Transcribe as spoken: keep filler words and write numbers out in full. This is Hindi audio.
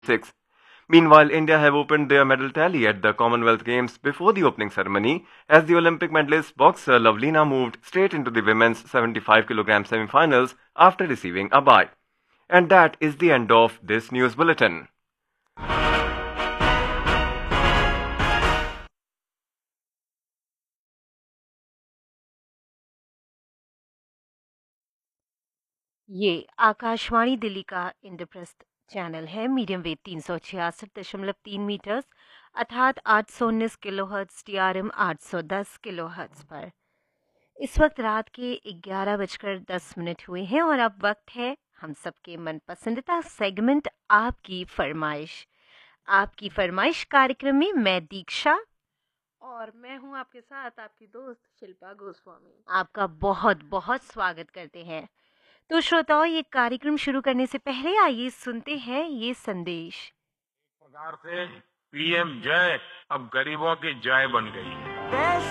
six. Meanwhile, India have opened their medal tally at the Commonwealth Games before the opening ceremony, as the Olympic medalist boxer Lavlina moved straight into the women's seventy-five kilogram semi-finals after receiving a bye. And that is the end of this news bulletin. ये आकाशवाणी दिल्ली का इंद्रप्रस्थ चैनल है। मीडियम वेव तीन सौ छियासठ दशमलव तीन मीटर्स अर्थात आठ सौ उन्नीस kilo hertz T R M आठ सौ दस किलो हर्ट्ज पर इस वक्त रात के ग्यारह बजकर दस मिनट हुए हैं और अब वक्त है हम सबके मनपसंदीदा सेगमेंट आपकी फरमाइश। आपकी फरमाइश कार्यक्रम में मैं दीक्षा और मैं हूं आपके साथ आपकी दोस्त शिल्पा गोस्वामी आपका बहुत बहुत स्वागत करते हैं। तो श्रोताओं, ये कार्यक्रम शुरू करने से पहले आइए सुनते हैं ये संदेश। प्रकार से पीएम जय अब गरीबों की जय बन गई है।